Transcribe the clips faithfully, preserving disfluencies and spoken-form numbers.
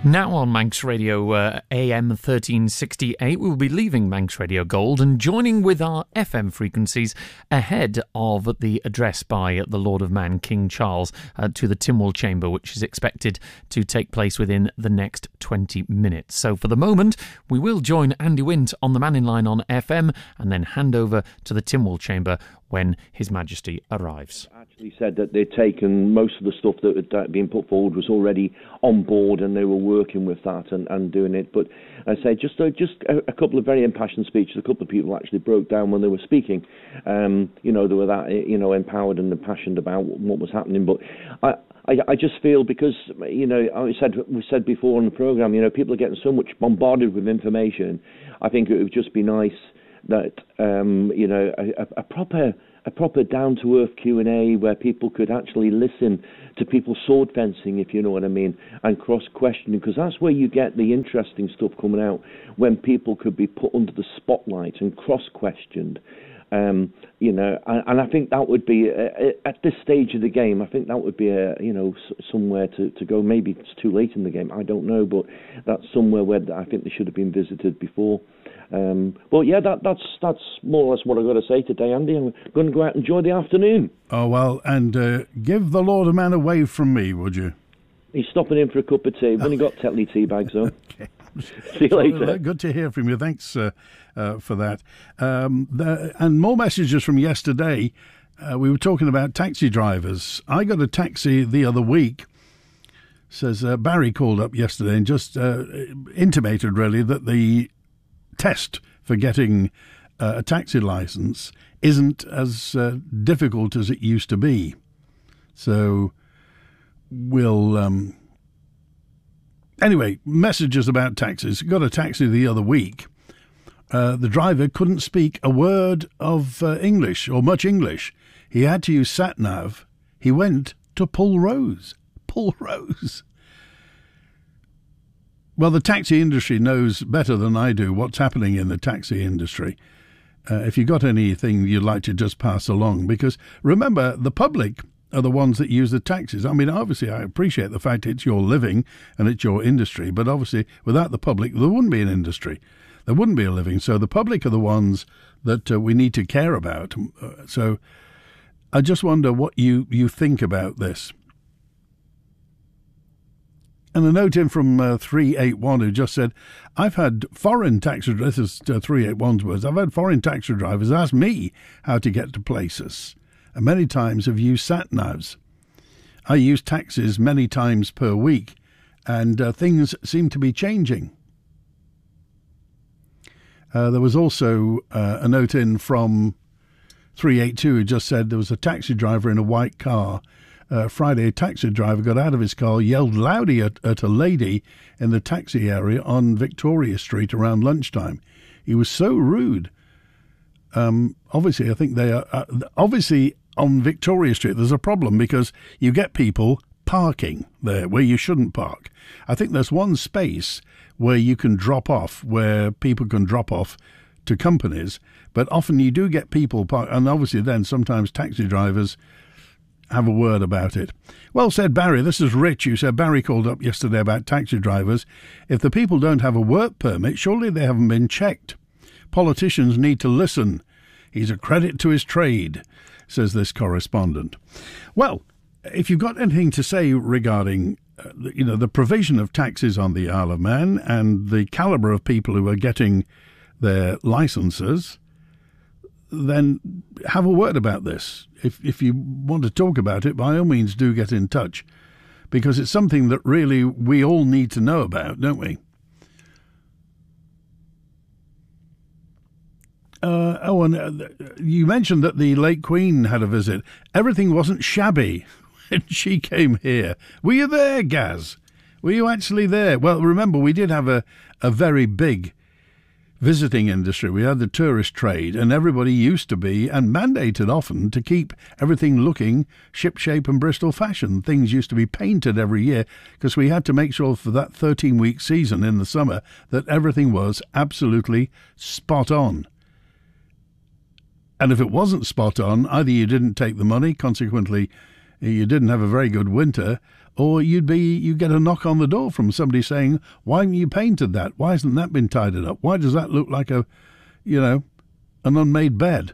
Now on Manx Radio uh, A M thirteen sixty-eight, we will be leaving Manx Radio Gold and joining with our F M frequencies ahead of the address by the Lord of Man, King Charles, uh, to the Tynwald Chamber, which is expected to take place within the next twenty minutes. So for the moment, we will join Andy Wint on the Manning Line on F M and then hand over to the Tynwald Chamber when His Majesty arrives. Actually said that they'd taken most of the stuff that had been put forward was already on board and they were working with that and, and doing it. But I say just uh, just a, a couple of very impassioned speeches. A couple of people actually broke down when they were speaking. Um, you know, they were that you know empowered and impassioned about what was happening. But I. I, I just feel because, you know, I said we said before on the programme, you know, people are getting so much bombarded with information. I think it would just be nice that, um, you know, a, a proper a proper down-to-earth Q and A where people could actually listen to people sword fencing, if you know what I mean, and cross-questioning, because that's where you get the interesting stuff coming out, when people could be put under the spotlight and cross-questioned. Um, you know, and, and I think that would be, uh, at this stage of the game, I think that would be, a, you know, s- somewhere to, to go. Maybe it's too late in the game, I don't know, but that's somewhere where I think they should have been visited before. Um, but yeah, that, that's that's more or less what I've got to say today, Andy. I'm going to go out and enjoy the afternoon. Oh, well, and uh, give the Lord of Man away from me, would you? He's stopping in for a cup of tea. We've only got Tetley tea bags, though. Okay. See you later. Well, good to hear from you. Thanks uh, uh, for that. Um, the, and more messages from yesterday. Uh, we were talking about taxi drivers. I got a taxi the other week. Says uh, Barry called up yesterday and just uh, intimated, really, that the test for getting uh, a taxi license isn't as uh, difficult as it used to be. So we'll... Um, Anyway, messages about taxis. Got a taxi the other week. Uh, the driver couldn't speak a word of uh, English or much English. He had to use sat-nav. He went to Pulrose. Pulrose. Well, the taxi industry knows better than I do what's happening in the taxi industry. Uh, if you've got anything you'd like to just pass along, because remember, the public are the ones that use the taxis. I mean, obviously, I appreciate the fact it's your living and it's your industry, but obviously, without the public, there wouldn't be an industry. There wouldn't be a living. So the public are the ones that uh, we need to care about. Uh, so I just wonder what you, you think about this. And a note in from uh, three eight one who just said, I've had foreign taxi drivers, this is uh, three eight one's words, I've had foreign taxi drivers ask me how to get to places. And many times have used sat-navs. I use taxis many times per week, and uh, things seem to be changing. Uh, there was also uh, a note in from three eight two who just said there was a taxi driver in a white car. Uh, Friday, a taxi driver got out of his car, yelled loudly at, at a lady in the taxi area on Victoria Street around lunchtime. He was so rude. Um, obviously, I think they are... Uh, obviously... On Victoria Street, there's a problem because you get people parking there where you shouldn't park. I think there's one space where you can drop off, where people can drop off to companies, but often you do get people park, and obviously then sometimes taxi drivers have a word about it. Well said, Barry. This is Rich. You said Barry called up yesterday about taxi drivers. If the people don't have a work permit, surely they haven't been checked. Politicians need to listen. He's a credit to his trade, says this correspondent. Well, if you've got anything to say regarding, uh, you know, the provision of taxis on the Isle of Man and the calibre of people who are getting their licences, then have a word about this. If if you want to talk about it, by all means do get in touch, because it's something that really we all need to know about, don't we? Uh, oh, and uh, you mentioned that the late Queen had a visit. Everything wasn't shabby when she came here. Were you there, Gaz? Were you actually there? Well, remember, we did have a, a very big visiting industry. We had the tourist trade, and everybody used to be, and mandated often, to keep everything looking shipshape and Bristol fashion. Things used to be painted every year because we had to make sure for that thirteen-week season in the summer that everything was absolutely spot on. And if it wasn't spot on, either you didn't take the money, consequently you didn't have a very good winter, or you'd be you get a knock on the door from somebody saying, "Why haven't you painted that? Why hasn't that been tidied up? Why does that look like a, you know, an unmade bed?"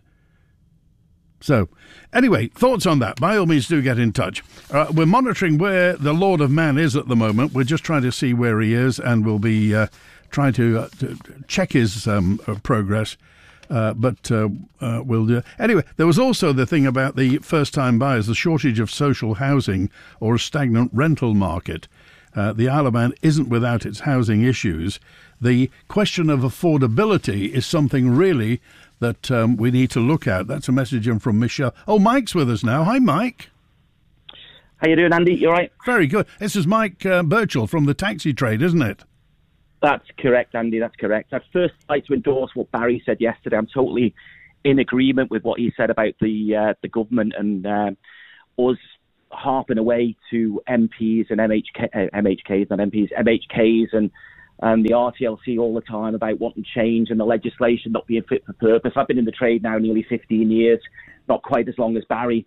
So, anyway, thoughts on that? By all means, do get in touch. Uh, we're monitoring where the Lord of Man is at the moment. We're just trying to see where he is, and we'll be uh, trying to, uh, to check his um, progress. Uh, but uh, uh, we'll do. Anyway, there was also the thing about the first-time buyers, the shortage of social housing or a stagnant rental market. Uh, the Isle of Man isn't without its housing issues. The question of affordability is something really that um, we need to look at. That's a message in from Michelle. Oh, Mike's with us now. Hi, Mike. How you doing, Andy? You all right? Very good. This is Mike uh, Birchall from the taxi trade, isn't it? That's correct, Andy. That's correct. I'd first like to endorse what Barry said yesterday. I'm totally in agreement with what he said about the uh, the government and uh, us harping away to M Ps and M H K, uh, M H Ks, not M Ps, M H Ks and and the R T L C all the time about wanting change and the legislation not being fit for purpose. I've been in the trade now nearly fifteen years, not quite as long as Barry.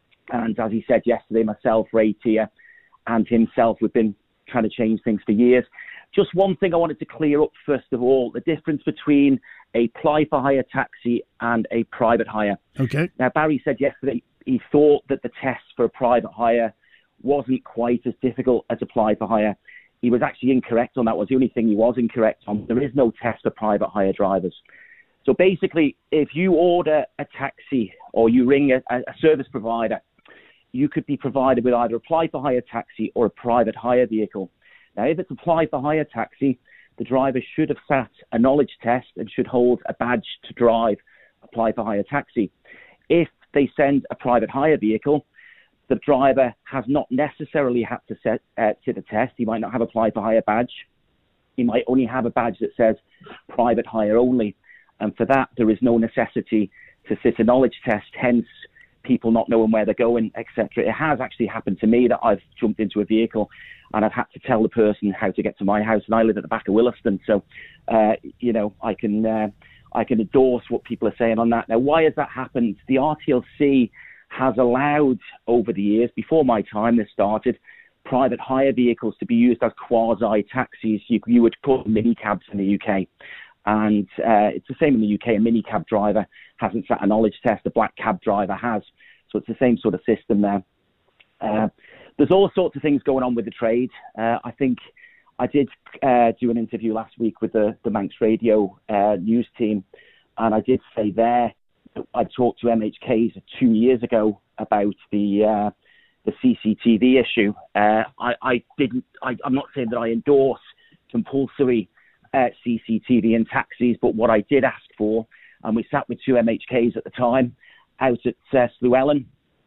And as he said yesterday, myself, Ray Tier, and himself, we've been trying to change things for years. Just one thing I wanted to clear up, first of all, the difference between a ply-for-hire taxi and a private hire. Okay. Now, Barry said yesterday he thought that the test for a private hire wasn't quite as difficult as a ply-for-hire. He was actually incorrect on that. Was the only thing he was incorrect on. There is no test for private hire drivers. So basically, if you order a taxi or you ring a, a service provider, you could be provided with either a ply-for-hire taxi or a private hire vehicle. Now, if it's a ply-for-hire taxi, the driver should have sat a knowledge test and should hold a badge to drive a ply-for-hire taxi. If they send a private hire vehicle, the driver has not necessarily had to set, uh, sit a test. He might not have a ply-for-hire badge. He might only have a badge that says private hire only. And for that, there is no necessity to sit a knowledge test, hence people not knowing where they're going, et cetera. It has actually happened to me that I've jumped into a vehicle and I've had to tell the person how to get to my house, and I live at the back of Williston. So, uh, you know, I can uh, I can endorse what people are saying on that. Now, why has that happened? The R T L C has allowed over the years, before my time this started, private hire vehicles to be used as quasi-taxis. You, you would call them minicabs in the U K. And uh, it's the same in the U K. A minicab driver hasn't sat a knowledge test. A black cab driver has. So it's the same sort of system there. Uh, there's all sorts of things going on with the trade. Uh, I think I did uh, do an interview last week with the, the Manx Radio uh, news team, and I did say there that I talked to M H Ks two years ago about the uh, the C C T V issue. Uh, I, I didn't. I, I'm not saying that I endorse compulsory uh, C C T V in taxis, but what I did ask for, and we sat with two M H Ks at the time out at uh, Llewellyn,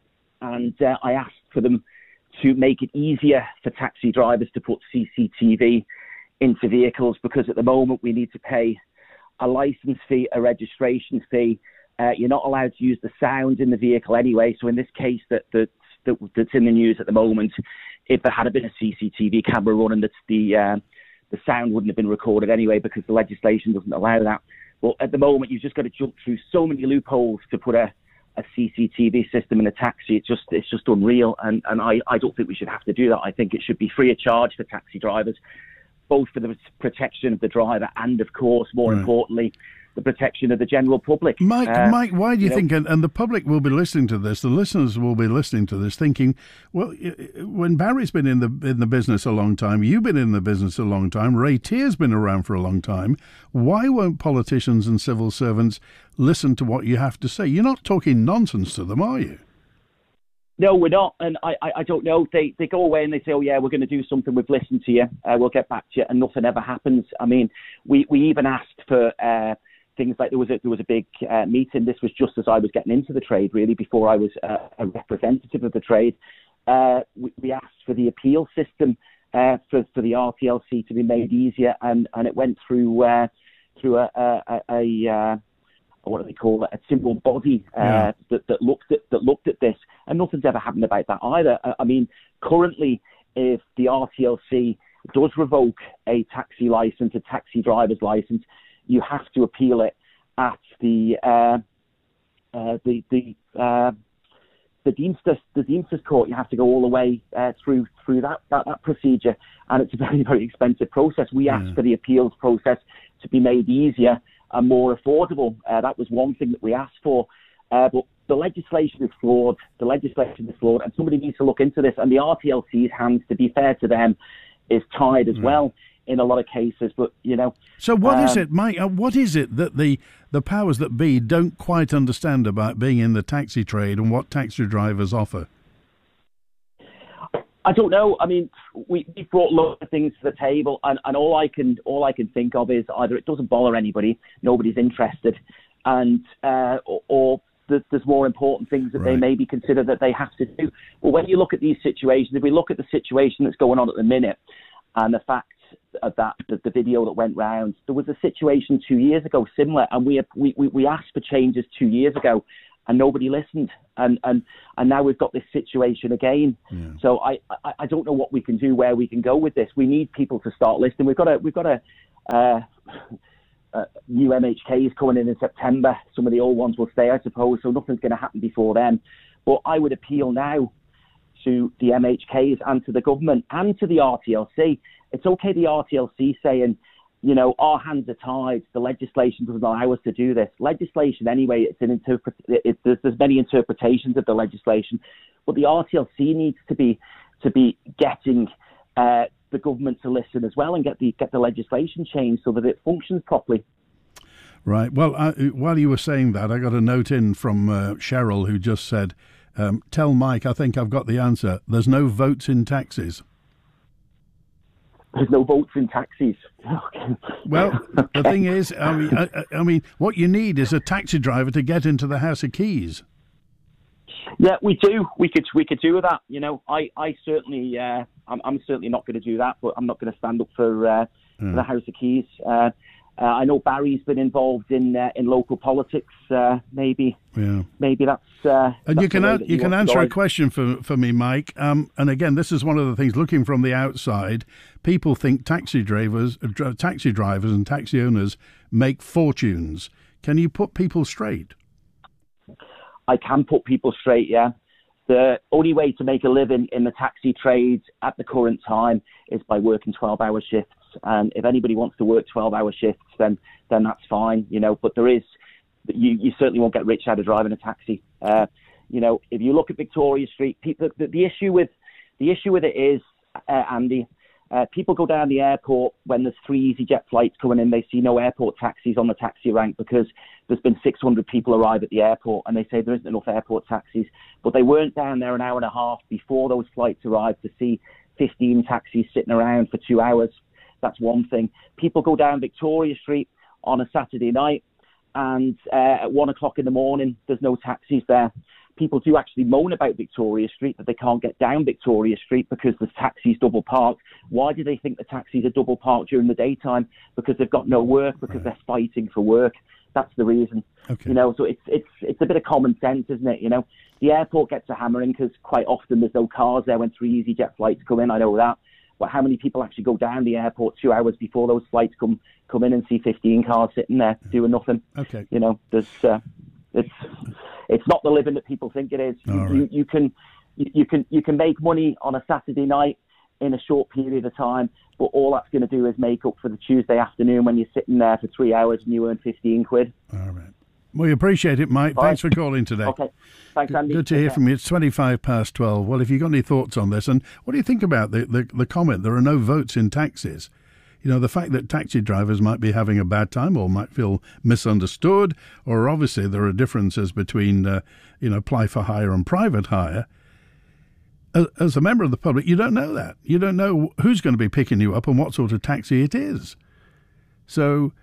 and uh, I asked for them to make it easier for taxi drivers to put C C T V into vehicles, because at the moment we need to pay a license fee, a registration fee. Uh, you're not allowed to use the sound in the vehicle anyway. So in this case that, that, that that's in the news at the moment, if there had been a C C T V camera running, that the uh, the sound wouldn't have been recorded anyway, because the legislation doesn't allow that. Well, at the moment, you've just got to jump through so many loopholes to put a a C C T V system in a taxi. It's just it's just unreal, and, and I, I don't think we should have to do that. I think it should be free of charge for taxi drivers, both for the protection of the driver and, of course, more right. importantly, the protection of the general public. Mike, uh, Mike, why do you, you think, know, and, and the public will be listening to this, the listeners will be listening to this thinking, well, when Barry's been in the in the business a long time, you've been in the business a long time, Ray Tier's been around for a long time, why won't politicians and civil servants listen to what you have to say? You're not talking nonsense to them, are you? No, we're not, and I, I, I don't know. They they go away and they say, oh, yeah, we're going to do something. We've listened to you. Uh, we'll get back to you, and nothing ever happens. I mean, we, we even asked for uh, things like there was a, there was a big uh, meeting. This was just as I was getting into the trade, really, before I was uh, a representative of the trade. Uh, we, we asked for the appeal system uh, for, for the R T L C to be made easier, and, and it went through uh, through a... a, a, a uh, what do they call it, a simple body uh, yeah. that, that looked at that looked at this, and nothing's ever happened about that either. I mean, currently, if the R T L C does revoke a taxi license, a taxi driver's license, you have to appeal it at the uh, uh, the the uh, the Deemster, the Deemster's Court, you have to go all the way uh, through through that, that that procedure, and it's a very, very expensive process. We yeah. asked for the appeals process to be made easier and more affordable. Uh, that was one thing that we asked for, uh, but the legislation is flawed. The legislation is flawed, and somebody needs to look into this. And the R T L C's hands, to be fair to them, is tied as yeah. well in a lot of cases. But you know, so what um, is it, Mike? Uh, what is it that the the powers that be don't quite understand about being in the taxi trade and what taxi drivers offer? I don't know. I mean, we, we brought lots of things to the table, and, and all I can all I can think of is either it doesn't bother anybody, nobody's interested, and uh, or, or there's more important things that right. they maybe consider that they have to do. But when you look at these situations, if we look at the situation that's going on at the minute, and the fact of that, the, the video that went round, there was a situation two years ago similar, and we we we asked for changes two years ago, and nobody listened, and and and now we've got this situation again. Yeah. So I, I I don't know what we can do, where we can go with this. We need people to start listening. We've got a we've got a. Uh, Uh, new M H Ks coming in in September. Some of the old ones will stay, I suppose, so nothing's going to happen before then. But I would appeal now to the M H Ks and to the government and to the R T L C. It's okay, the R T L C saying, you know, our hands are tied, the legislation doesn't allow us to do this. Legislation, anyway, it's an interpret. It, there's, there's many interpretations of the legislation, but the R T L C needs to be to be getting uh, the government to listen as well and get the get the legislation changed so that it functions properly. Right. Well, I, while you were saying that, I got a note in from uh, Cheryl who just said, um, tell Mike, I think I've got the answer. There's no votes in taxis. There's no votes in taxis. Well, the thing is, I mean, I, I mean, what you need is a taxi driver to get into the House of Keys. Yeah, we do. We could we could do that. You know, I I certainly uh, I'm I'm certainly not going to do that, but I'm not going to stand up for, uh, mm. for the House of Keys. Uh, uh, I know Barry's been involved in uh, in local politics. Uh, maybe yeah. maybe that's. Uh, and that's you can an, you can answer a guide. question for for me, Mike. Um, and again, this is one of the things. Looking from the outside, people think taxi drivers, uh, taxi drivers, and taxi owners make fortunes. Can you put people straight? I can put people straight, yeah. The only way to make a living in the taxi trade at the current time is by working twelve-hour shifts. And if anybody wants to work twelve-hour shifts, then then that's fine, you know. But there is, you, you certainly won't get rich out of driving a taxi. Uh, you know, if you look at Victoria Street, people, the, the issue with the issue with it is, uh, Andy, uh, people go down the airport when there's three EasyJet flights coming in. They see no airport taxis on the taxi rank because there's been six hundred people arrive at the airport, and they say there isn't enough airport taxis. But they weren't down there an hour and a half before those flights arrived to see fifteen taxis sitting around for two hours. That's one thing. People go down Victoria Street on a Saturday night, and uh, at one o'clock in the morning, there's no taxis there. People do actually moan about Victoria Street, that they can't get down Victoria Street because the taxis double parked. Why do they think the taxis are double parked during the daytime? Because they've got no work, because right. they're fighting for work. That's the reason. Okay. You know, so it's it's it's a bit of common sense, isn't it? You know, the airport gets a hammering because quite often there's no cars there when three EasyJet flights come in. I know that. But how many people actually go down the airport two hours before those flights come come in and see fifteen cars sitting there doing nothing? Okay. You know, there's uh, it's it's not the living that people think it is. You, right. you, you can you, you can you can make money on a Saturday night in a short period of time, but all that's going to do is make up for the Tuesday afternoon when you're sitting there for three hours and you earn fifteen quid. All right. We appreciate it, Mike. Bye. Thanks for calling today. Okay. Thanks, Andy. Good to hear from you. It's twenty-five past twelve. Well, if you've got any thoughts on this, and what do you think about the, the, the comment, there are no votes in taxis? You know, the fact that taxi drivers might be having a bad time or might feel misunderstood, or obviously there are differences between, uh, you know, ply for hire and private hire. As, as a member of the public, you don't know that. You don't know who's going to be picking you up and what sort of taxi it is. So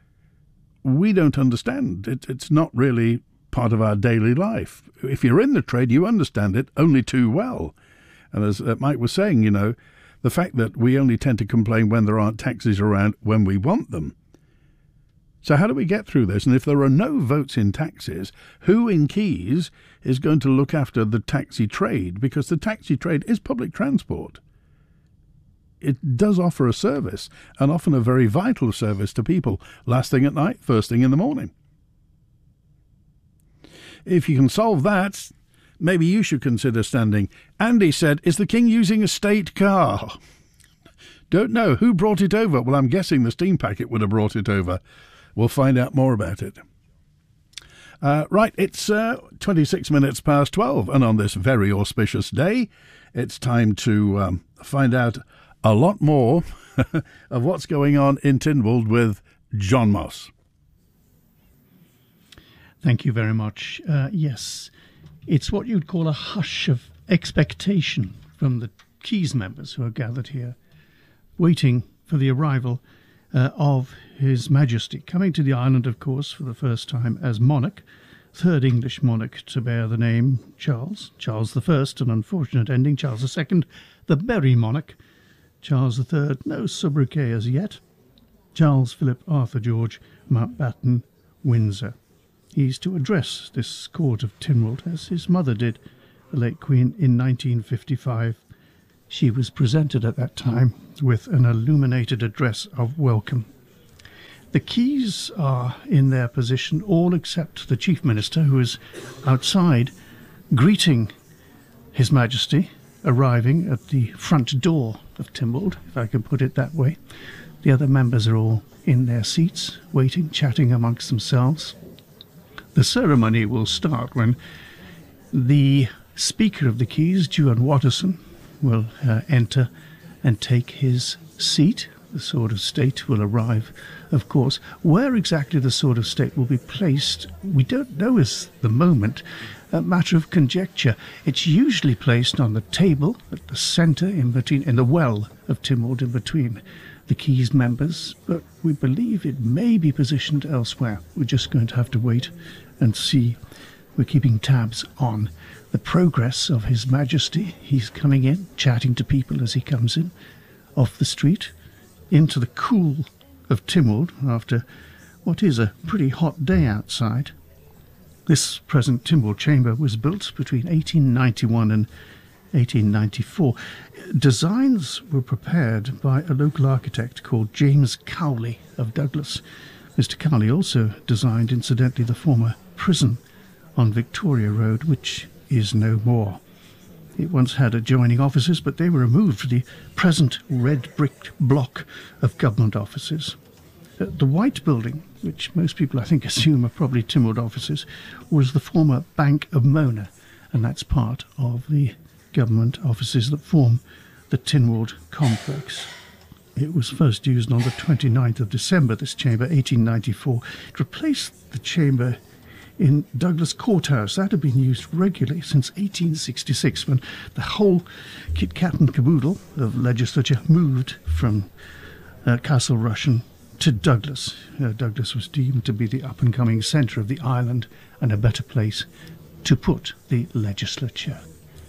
we don't understand. It, it's not really part of our daily life. If you're in the trade, you understand it only too well. And as Mike was saying, you know, the fact that we only tend to complain when there aren't taxis around when we want them. So how do we get through this? And if there are no votes in taxis, who in Keys is going to look after the taxi trade? Because the taxi trade is public transport. It does offer a service, and often a very vital service to people, last thing at night, first thing in the morning. If you can solve that, maybe you should consider standing. Andy said, is the King using a state car? Don't know. Who brought it over? Well, I'm guessing the steam packet would have brought it over. We'll find out more about it. Uh, right, it's uh, twenty-six minutes past twelve, and on this very auspicious day, it's time to um, find out a lot more of what's going on in Tynwald with John Moss. Thank you very much. Uh, yes, it's what you'd call a hush of expectation from the Keys members who are gathered here, waiting for the arrival uh, of His Majesty, coming to the island, of course, for the first time as monarch, third English monarch to bear the name Charles, Charles the First, an unfortunate ending, Charles the Second, the Berry monarch, Charles the Third, no sobriquet as yet, Charles Philip Arthur George Mountbatten Windsor. He's to address this court of Tynwald, as his mother did, the late Queen, in nineteen fifty-five. She was presented at that time with an illuminated address of welcome. The Keys are in their position, all except the Chief Minister, who is outside greeting His Majesty, arriving at the front door of Tynwald, if I can put it that way. The other members are all in their seats, waiting, chatting amongst themselves. The ceremony will start when the Speaker of the Keys, Juan Watterson, will uh, enter and take his seat. The Sword of State will arrive, of course. Where exactly the Sword of State will be placed, we don't know at the moment, a matter of conjecture. It's usually placed on the table at the centre, in between, in the well of Tynwald, in between the Keys members, but we believe it may be positioned elsewhere. We're just going to have to wait and see. We're keeping tabs on the progress of His Majesty. He's coming in, chatting to people as he comes in, off the street, into the cool of Tynwald, after what is a pretty hot day outside. This present Tynwald chamber was built between eighteen ninety-one and eighteen ninety-four. Designs were prepared by a local architect called James Cowley of Douglas. Mister Cowley also designed, incidentally, the former prison on Victoria Road, which is no more. It once had adjoining offices, but they were removed for the present red brick block of government offices. Uh, the white building, which most people I think assume are probably Tynwald offices, was the former Bank of Mona, and that's part of the government offices that form the Tynwald complex. It was first used on the twenty-ninth of December, this chamber, eighteen ninety-four. It replaced the chamber in Douglas Courthouse. That had been used regularly since eighteen sixty-six, when the whole kit kat and caboodle of legislature moved from uh, Castle Rushen to Douglas. Uh, Douglas was deemed to be the up-and-coming centre of the island and a better place to put the legislature.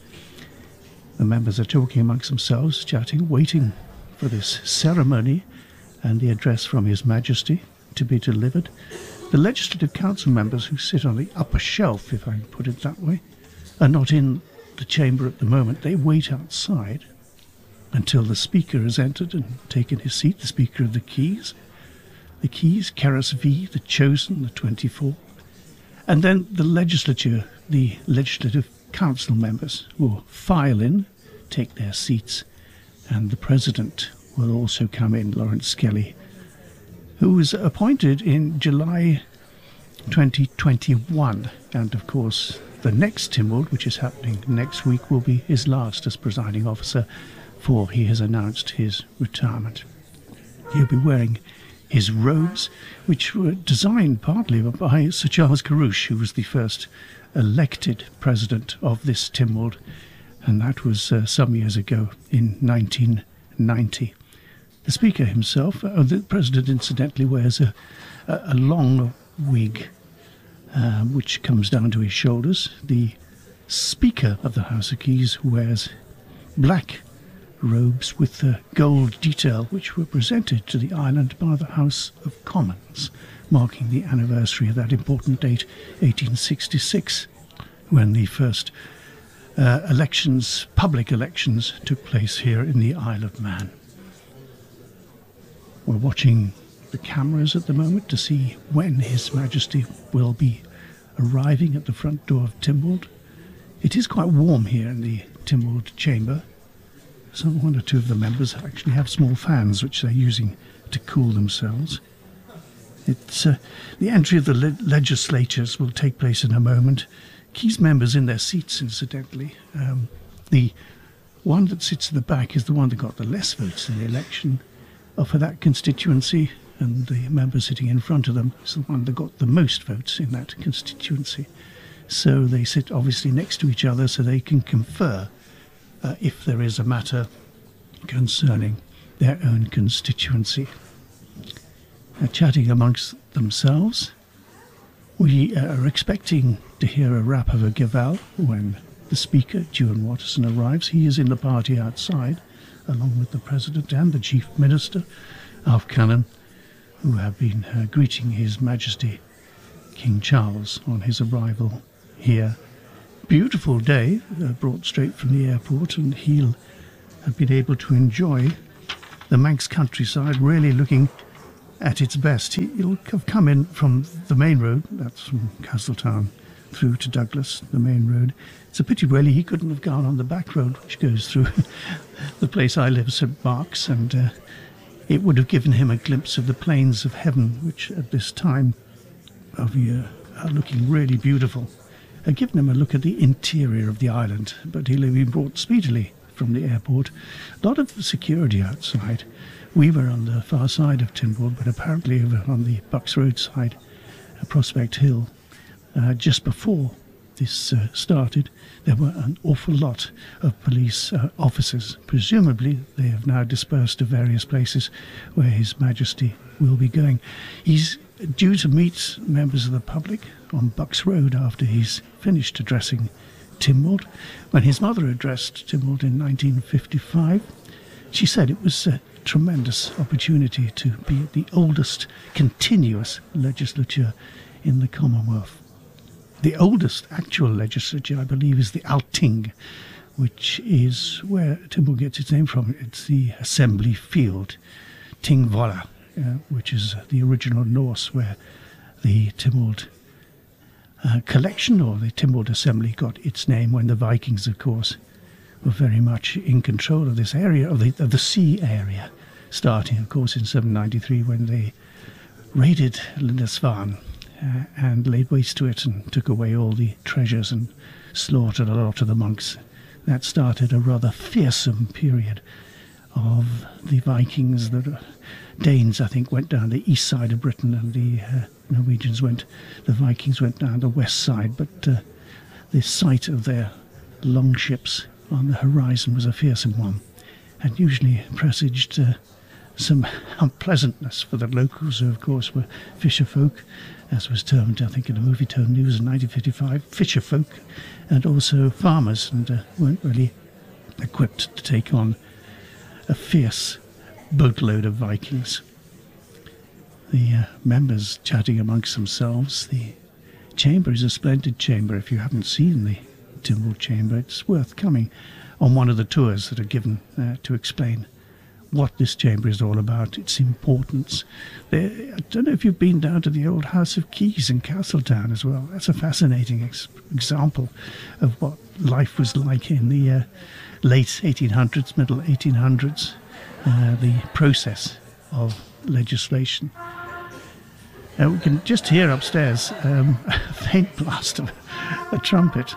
The members are talking amongst themselves, chatting, waiting for this ceremony and the address from His Majesty to be delivered. The Legislative Council members, who sit on the upper shelf, if I can put it that way, are not in the chamber at the moment. They wait outside until the Speaker has entered and taken his seat, the Speaker of the Keys. The Keys, Keras V, the Chosen, the twenty-four. And then the legislature, the Legislative Council members will file in, take their seats, and the President will also come in, Lawrence Skelly, who was appointed in July twenty twenty-one. And, of course, the next Tynwald, which is happening next week, will be his last as presiding officer, for he has announced his retirement. He'll be wearing his robes, which were designed partly by Sir Charles Carrouche, who was the first elected president of this Tynwald, and that was uh, some years ago in nineteen ninety. The Speaker himself, uh, the President incidentally wears a, a, a long wig uh, which comes down to his shoulders. The Speaker of the House of Keys wears black robes with the gold detail, which were presented to the island by the House of Commons, marking the anniversary of that important date, eighteen sixty-six, when the first uh, elections, public elections, took place here in the Isle of Man. We're watching the cameras at the moment to see when His Majesty will be arriving at the front door of Tynwald. It is quite warm here in the Tynwald chamber. Some one or two of the members actually have small fans which they're using to cool themselves. It's uh, the entry of the le- legislatures will take place in a moment. Keys members in their seats, incidentally. Um, the one that sits at the back is the one that got the less votes in the election uh, for that constituency, and the member sitting in front of them is the one that got the most votes in that constituency. So they sit obviously next to each other so they can confer uh, if there is a matter concerning their own constituency. Uh, chatting amongst themselves, we uh, are expecting to hear a rap of a gavel when the Speaker, Duan Watterson, arrives. He is in the party outside, along with the President and the Chief Minister, Alf Cannon, who have been uh, greeting His Majesty King Charles on his arrival here. Beautiful day, uh, brought straight from the airport, and he'll have been able to enjoy the Manx countryside, really looking at its best. He, he'll have come in from the main road, that's from Castletown through to Douglas, the main road. It's a pity, really, he couldn't have gone on the back road, which goes through the place I live, Saint Mark's, and uh, it would have given him a glimpse of the plains of heaven, which at this time of year are looking really beautiful. I've given him a look at the interior of the island, but he'll be brought speedily from the airport. A lot of security outside. We were on the far side of Tynwald, but apparently over on the Bucks Road side, uh, Prospect Hill, uh, just before this uh, started, there were an awful lot of police uh, officers. Presumably they have now dispersed to various places where His Majesty will be going. He's due to meet members of the public on Bucks Road after he's finished addressing Tynwald. When his mother addressed Tynwald in nineteen fifty-five, she said it was a tremendous opportunity to be the oldest continuous legislature in the Commonwealth. The oldest actual legislature, I believe, is the Alting, which is where Tynwald gets its name from. It's the assembly field, Tingvolla, uh, which is the original Norse where the Tynwald uh, collection or the Tynwald Assembly got its name, when the Vikings, of course, were very much in control of this area, of the, of the sea area, starting, of course, in seven ninety-three when they raided Lindisfarne uh, and laid waste to it and took away all the treasures and slaughtered a lot of the monks. That started a rather fearsome period of the Vikings. The Danes, I think, went down the east side of Britain, and the uh, Norwegians went, the Vikings went down the west side, but uh, the sight of their longships on the horizon was a fearsome one, and usually presaged uh, some unpleasantness for the locals, who of course were fisher folk, as was termed, I think, in a movie Tone News in nineteen fifty-five, fisher folk, and also farmers, and uh, weren't really equipped to take on a fierce boatload of Vikings. The uh, members chatting amongst themselves. The chamber is a splendid chamber. If you haven't seen the Tynwald chamber, it's worth coming on one of the tours that are given uh, to explain what this chamber is all about, its importance. There, I don't know if you've been down to the old House of Keys in Castletown as well. That's a fascinating ex- example of what life was like in the uh, late eighteen hundreds, middle eighteen hundreds, uh, the process of legislation. Uh, we can just hear upstairs um, a faint blast of a trumpet,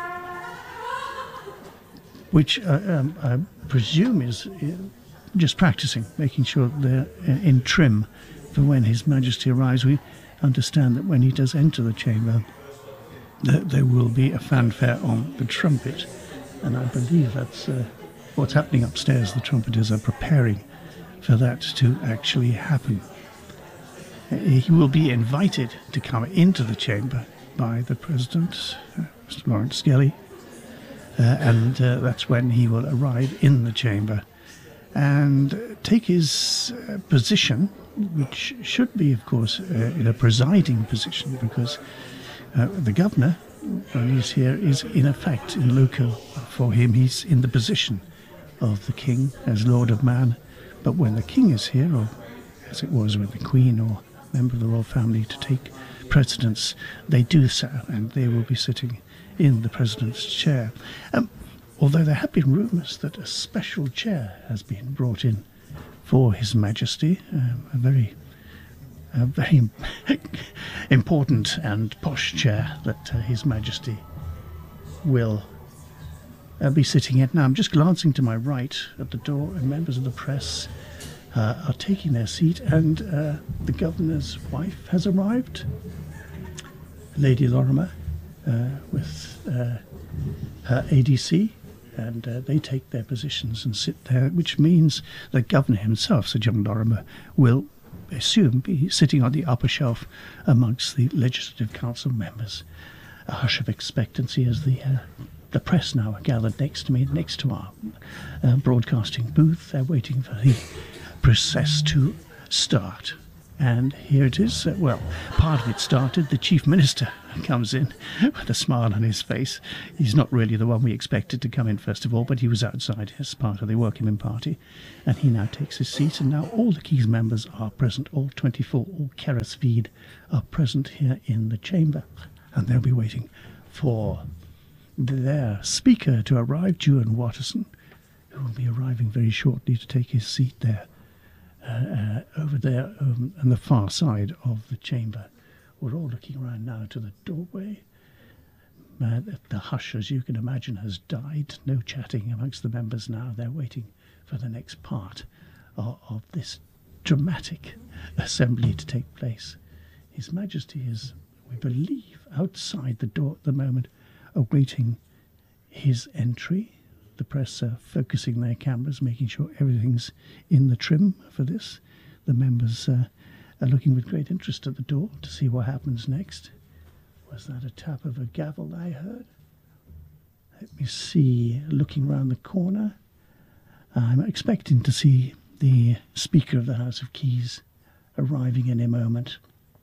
which uh, um, I presume is uh, just practicing, making sure they're uh, in trim for when His Majesty arrives. We understand that when he does enter the chamber, that there will be a fanfare on the trumpet, and I believe that's uh, what's happening upstairs. The trumpeters are preparing for that to actually happen. Uh, he will be invited to come into the chamber by the President, uh, Mister Lawrence Skelly, uh, and uh, that's when he will arrive in the chamber and take his uh, position, which should be, of course, uh, in a presiding position, because uh, the governor, when he's here, is in effect in loco for him. He's in the position of the king as Lord of Man. But when the king is here, or as it was with the Queen or member of the royal family, to take precedence, they do so, and they will be sitting in the President's chair. Um, although there have been rumours that a special chair has been brought in for His Majesty, um, a very a very important and posh chair that uh, His Majesty will uh, be sitting in. Now, I'm just glancing to my right at the door, and members of the press uh, are taking their seat, and uh, the Governor's wife has arrived, Lady Lorimer, uh, with uh, her A D C, and uh, they take their positions and sit there, which means the Governor himself, Sir John Lorimer, will assume be sitting on the upper shelf amongst the Legislative Council members. A hush of expectancy as the uh, the press now are gathered next to me, next to our uh, broadcasting booth. They're waiting for the process to start. And here it is. Uh, well, part of it started. The Chief Minister comes in with a smile on his face. He's not really the one we expected to come in first of all, but he was outside as part of the Workingmen Party. And he now takes his seat, and now all the Keys members are present. All twenty-four, all Kerrisfeed are present here in the chamber. And they'll be waiting for their Speaker to arrive, Juan Watterson, who will be arriving very shortly to take his seat there. Uh, uh, over there um, on the far side of the chamber. We're all looking around now to the doorway. Uh, the, the hush, as you can imagine, has died. No chatting amongst the members now. They're waiting for the next part of, of this dramatic assembly to take place. His Majesty is, we believe, outside the door at the moment, awaiting his entry. The press are focusing their cameras, making sure everything's in the trim for this. The members uh, are looking with great interest at the door to see what happens next. Was that a tap of a gavel I heard? Let me see, looking round the corner. I'm expecting to see the Speaker of the House of Keys arriving in a moment.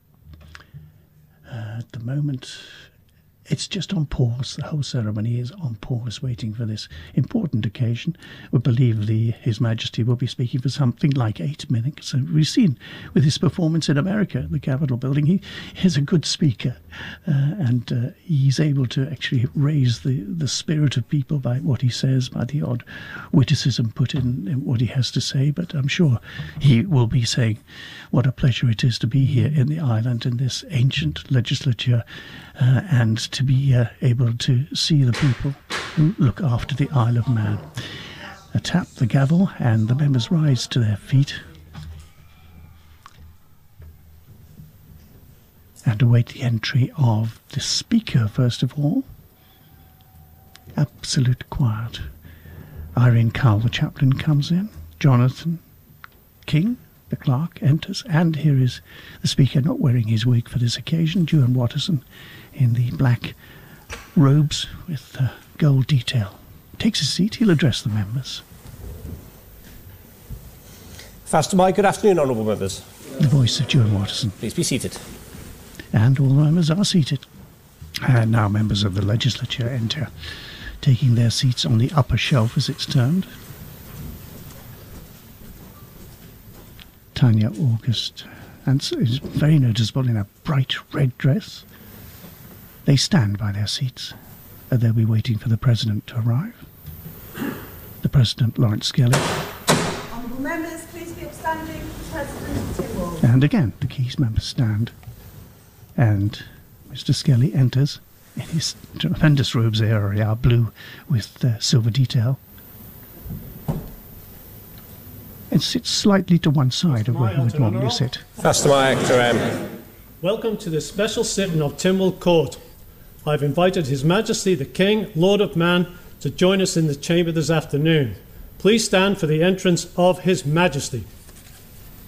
Uh, at the moment, it's just on pause. The whole ceremony is on pause, waiting for this important occasion. We believe the His Majesty will be speaking for something like eight minutes. So we've seen with his performance in America, the Capitol building, he is a good speaker, uh, and uh, he's able to actually raise the, the spirit of people by what he says, by the odd witticism put in, in what he has to say. But I'm sure he will be saying what a pleasure it is to be here in the island in this ancient legislature, uh, and to be uh, able to see the people who look after the Isle of Man. I tap the gavel and the members rise to their feet and await the entry of the Speaker first of all. Absolute quiet. Irene Cowell, the chaplain, comes in. Jonathan King, the clerk, enters, and here is the Speaker, not wearing his wig for this occasion, Juan Watterson, in the black robes with uh, gold detail. Takes his seat, he'll address the members. Fastyr mie, good afternoon, honourable members. The voice of Juan Watterson. Please be seated. And all the members are seated. And now members of the legislature enter, taking their seats on the upper shelf, as it's termed. Tanya August, and so is very noticeable in a bright red dress. They stand by their seats, and they'll be waiting for the President to arrive. The President, Lawrence Skelly. Honourable members, please be upstanding. President Tynwald. And again, the Keys members stand. And Mister Skelly enters in his tremendous robes there, are blue with uh, silver detail, and sits slightly to one side of where he would normally sit. Fastyr mie, Actor M. Welcome to the special sitting of Tynwald Court. I've invited His Majesty the King, Lord of Man, to join us in the chamber this afternoon. Please stand for the entrance of His Majesty.